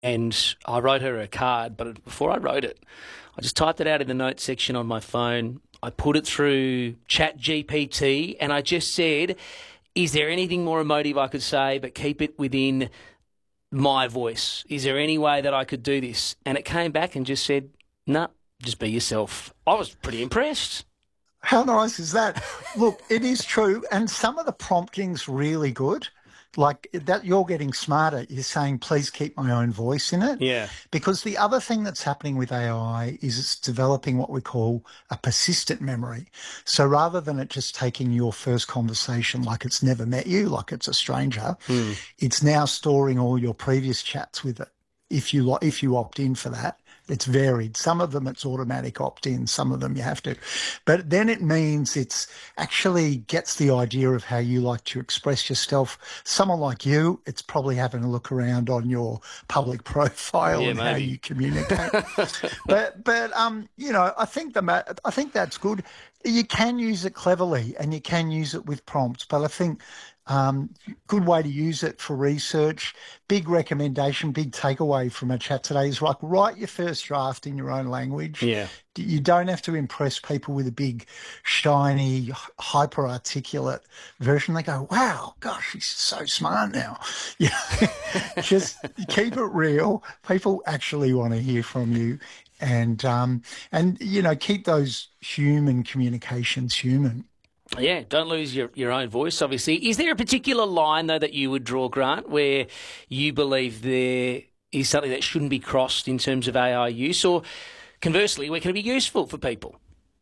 and I wrote her a card, but before I wrote it, I just typed it out in the notes section on my phone. I put it through ChatGPT, and I just said, is there anything more emotive I could say, but keep it within my voice? Is there any way that I could do this? And it came back and just said, no, just be yourself. I was pretty impressed. How nice is that? Look, it is true. And some of the prompting's really good. Like that, you're getting smarter. You're saying, please keep my own voice in it. Yeah. Because the other thing that's happening with AI is it's developing what we call a persistent memory. So rather than it just taking your first conversation like it's never met you, like it's a stranger, it's now storing all your previous chats with it. If you opt in for that. It's varied. Some of them it's automatic opt-in, some of them you have to. But then it means it's actually gets the idea of how you like to express yourself. Someone like you, it's probably having a look around on your public profile and how you communicate. but I think that's good. You can use it cleverly and you can use it with prompts, but I think good way to use it for research. Big recommendation, big takeaway from a chat today is like write your first draft in your own language. Yeah. You don't have to impress people with a big, shiny, hyper-articulate version. They go, wow, gosh, he's so smart now. Yeah. Just keep it real. People actually want to hear from you. And keep those human communications human. Yeah, don't lose your own voice, obviously. Is there a particular line, though, that you would draw, Grant, where you believe there is something that shouldn't be crossed in terms of AI use, or conversely, where can it be useful for people?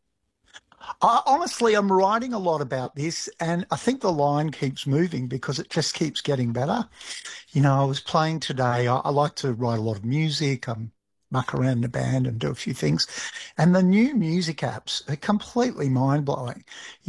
Honestly, I'm writing a lot about this, and I think the line keeps moving because it just keeps getting better. I was playing today. I like to write a lot of music. I'm muck around in a band and do a few things. And the new music apps are completely mind-blowing.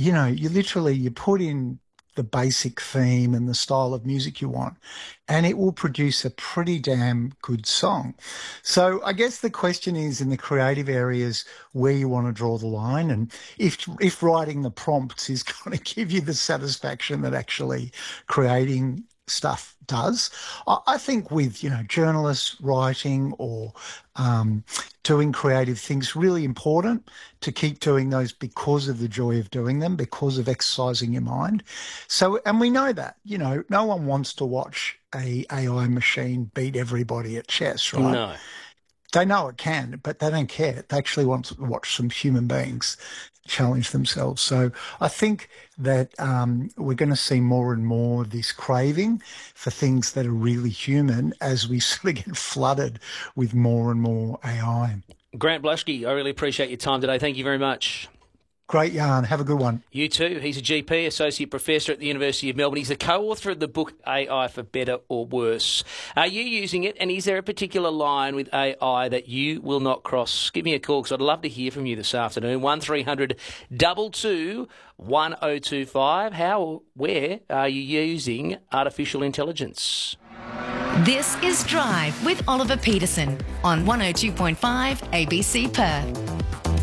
You put in the basic theme and the style of music you want, and it will produce a pretty damn good song. So I guess the question is in the creative areas where you want to draw the line, and if writing the prompts is going to give you the satisfaction that actually creating stuff does. I think with, journalists writing or doing creative things, really important to keep doing those because of the joy of doing them, because of exercising your mind. So, and we know that, no one wants to watch a AI machine beat everybody at chess, right? No. They know it can, but they don't care. They actually want to watch some human beings challenge themselves. So I think that we're going to see more and more of this craving for things that are really human as we sort of get flooded with more and more AI. Grant Blushke, I really appreciate your time today. Thank you very much. Great yarn. Have a good one. You too. He's a GP, Associate Professor at the University of Melbourne. He's the co-author of the book AI for Better or Worse. Are you using it, and is there a particular line with AI that you will not cross? Give me a call because I'd love to hear from you this afternoon. 1300 22 1025. Where are you using artificial intelligence? This is Drive with Oliver Peterson on 102.5 ABC Perth.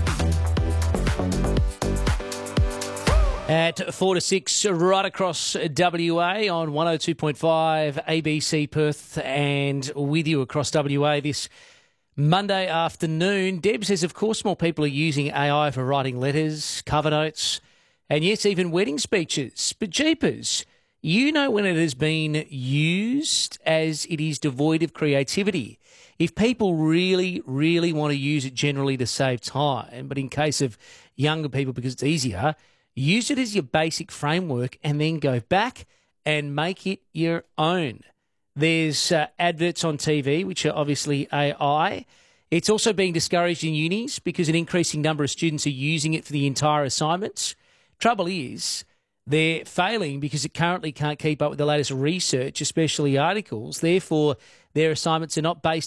At 4 to 6, right across WA on 102.5 ABC Perth and with you across WA this Monday afternoon. Deb says, of course, more people are using AI for writing letters, cover notes, and yes, even wedding speeches. But jeepers, you know when it has been used as it is devoid of creativity. If people really, really want to use it generally to save time, but in case of younger people because it's easier, use it as your basic framework and then go back and make it your own. There's adverts on TV, which are obviously AI. It's also being discouraged in unis because an increasing number of students are using it for the entire assignments. Trouble is, they're failing because it currently can't keep up with the latest research, especially articles. Therefore, their assignments are not based